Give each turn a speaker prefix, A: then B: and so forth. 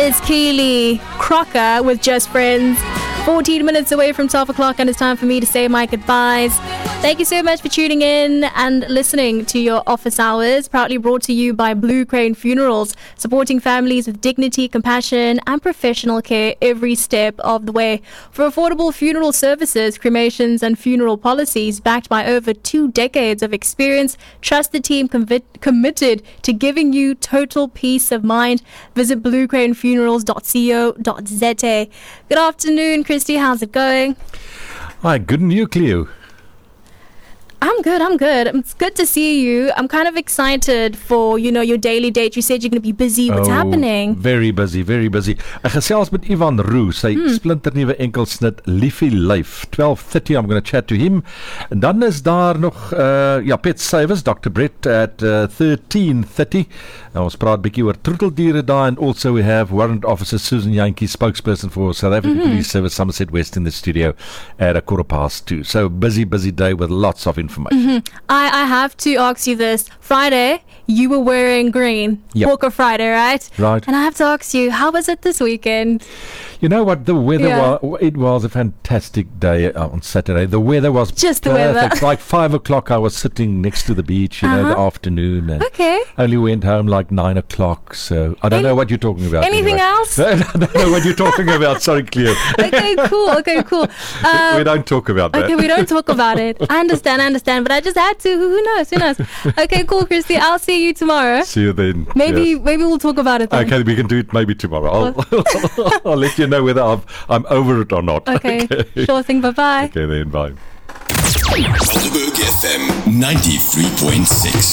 A: is Keely Crocker with Just Friends. 14 minutes away from 12 o'clock, and it's time for me to say my goodbyes. Thank you so much for tuning in and listening to your office hours, proudly brought to you by Blue Crane Funerals, supporting families with dignity, compassion, and professional care every step of the way. For affordable funeral services, cremations, and funeral policies, backed by over 2 decades of experience, trusted team committed to giving you total peace of mind. Visit bluecranefunerals.co.za. Good afternoon, Christy. How's it going?
B: Hi, good and you, Cleo?
A: I'm good. It's good to see you. I'm kind of excited for, your daily date. You said you're going to be busy. What's happening?
B: Very busy. Ek gesels met Ivan Roux, sy splinternuwe enkelsnit Liefie Lyf. 12:30, I'm going to chat to him. En dan is daar nog Pet Savers, Dr. Brett at 13:30. Nou, ons praat bietjie oor troeteldiere daar, and also we have Warrant Officer Susan Yankee, spokesperson for South African Police Service Somerset West, in the studio at 2:15. So busy day with lots of information.
A: I have to ask you this. Friday, you were wearing green.
B: Yep.
A: Walker Friday, right?
B: Right.
A: And I have to ask you, how was it this weekend?
B: You know what? The weather it was a fantastic day on Saturday. The weather was
A: just
B: perfect.
A: The weather.
B: Like 5 o'clock, I was sitting next to the beach, the afternoon. And only went home like 9 o'clock. So I don't know what you're talking about.
A: Anything else?
B: I don't know what you're talking about. Sorry, Cleo.
A: Okay, cool.
B: We don't talk about that.
A: Okay, we don't talk about it. I understand. But I just had to. Who knows? Okay, cool, Christy. I'll see you tomorrow.
B: See you then.
A: Maybe we'll talk about it then.
B: Okay, we can do it maybe tomorrow. I'll let you know whether I'm over it or not.
A: Okay. Sure thing. Bye-bye.
B: Okay then, bye.
C: Joburg FM 93.6.